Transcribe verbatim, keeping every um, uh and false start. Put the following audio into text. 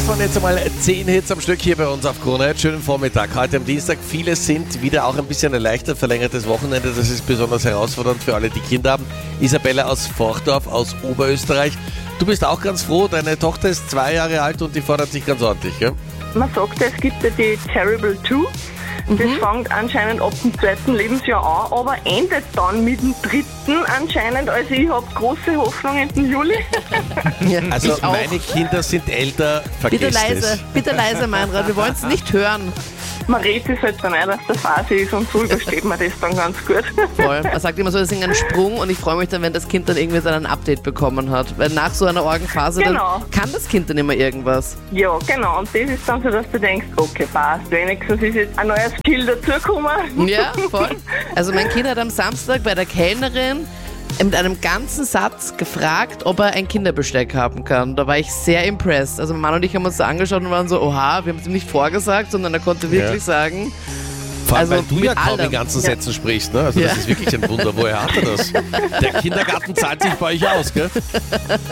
Das waren jetzt einmal zehn Hits am Stück hier bei uns auf Krone. Schönen Vormittag. Heute am Dienstag. Viele sind wieder auch ein bisschen erleichtert. Verlängertes Wochenende. Das ist besonders herausfordernd für alle, die Kinder haben. Isabella aus Vordorf aus Oberösterreich. Du bist auch ganz froh. Deine Tochter ist zwei Jahre alt und die fordert sich ganz ordentlich, gell? Man sagt, es gibt ja die Terrible Two. Das Mhm. fängt anscheinend ab dem zweiten Lebensjahr an, aber endet dann mit dem dritten anscheinend. Also ich habe große Hoffnung in den Juli. Also Ich auch. meine Kinder sind älter. Bitte Vergesst leise, es. bitte leise, Meinrad, wir wollen es nicht hören. Man redet sich halt dann ein, dass der Phase ist und so übersteht man das dann ganz gut. Voll. Man sagt immer so, das ist ein Sprung und ich freue mich dann, wenn das Kind dann irgendwie so ein Update bekommen hat. Weil nach so einer Orgenphase, Genau. dann kann das Kind dann immer irgendwas. Ja, genau. Und das ist dann so, dass du denkst, okay, passt. Wenigstens ist jetzt ein neues Skill dazugekommen. Ja, voll. Also mein Kind hat am Samstag bei der Kellnerin mit einem ganzen Satz gefragt, ob er ein Kinderbesteck haben kann. Da war ich sehr impressed. Also mein Mann und ich haben uns da angeschaut und waren so, oha, wir haben es ihm nicht vorgesagt, sondern er konnte wirklich Ja. sagen, Vor allem, also weil du mit ja kaum allem. in ganzen Sätzen sprichst. Ne? Also Ja. das ist wirklich ein Wunder. Woher hat er das? Der Kindergarten zahlt sich bei euch aus, gell?